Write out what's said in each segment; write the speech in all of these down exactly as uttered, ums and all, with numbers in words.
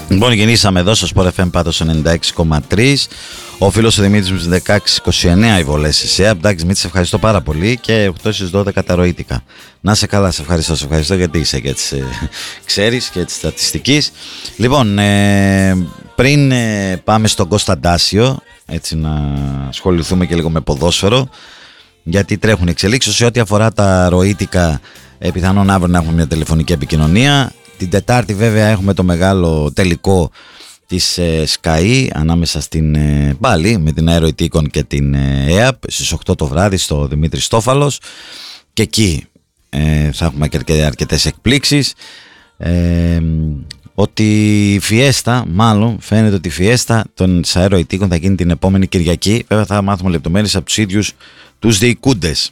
Λοιπόν, γεννήσαμε εδώ στο Sport εφ εμ Πάτος ενενήντα έξι κόμμα τρία. Ο φίλος ο Δημήτρης μου δεκαέξι είκοσι εννέα οι βολές σε ΣΕΑ. Εντάξει, Δημήτρη, σε ευχαριστώ πάρα πολύ. Και οκτώ στις δώδεκα τα ροήτικα. Να σε καλά, σε ευχαριστώ, σε ευχαριστώ γιατί είσαι και της, ε, ξέρεις και της στατιστικής. Λοιπόν, ε, πριν ε, πάμε στον Κωνσταντάσιο, έτσι να ασχοληθούμε και λίγο με ποδόσφαιρο, γιατί τρέχουν εξελίξεις. Σε ό,τι αφορά τα ροήτικα, ε, πιθανόν αύριο να έχουμε μια τηλεφωνική επικοινωνία. Την Τετάρτη βέβαια έχουμε το μεγάλο τελικό της ε, Sky ανάμεσα στην ε, πάλι με την Αεροητίκων και την ε, ΕΑΠ στις οκτώ το βράδυ στο Δημήτρης Στόφαλος, και εκεί ε, θα έχουμε και αρκετές εκπλήξεις. ε, ότι η Φιέστα, μάλλον φαίνεται ότι η Φιέστα των Αεροητίκων θα γίνει την επόμενη Κυριακή. Βέβαια θα μάθουμε λεπτομέρειες από τους ίδιους τους διοικούντες.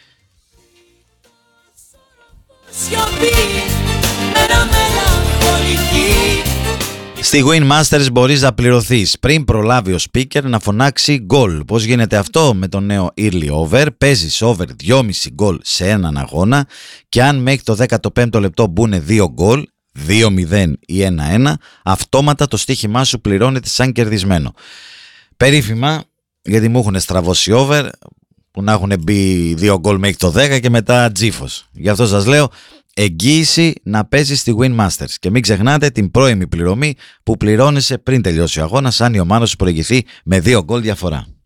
Στη Win Masters μπορείς να πληρωθείς πριν προλάβει ο speaker να φωνάξει γκολ. Πώς γίνεται αυτό? Με το νέο early over. Παίζεις over δυόμισι γκολ σε έναν αγώνα και αν μέχρι το δέκατο πέμπτο λεπτό μπουν δύο γκολ, δύο μηδέν ή ένα ένα, αυτόματα το στοίχημά σου πληρώνεται σαν κερδισμένο. Περίφημα, γιατί μου έχουν στραβώσει over που να έχουν μπει δύο γκολ μέχρι το δέκα και μετά τζίφος. Γι' αυτό σας λέω, εγγύηση να παίζεις στη Win Masters. Και μην ξεχνάτε την πρώιμη πληρωμή που πληρώνεσαι πριν τελειώσει ο αγώνας αν η ομάδα σου προηγηθεί με δύο γκολ διαφορά.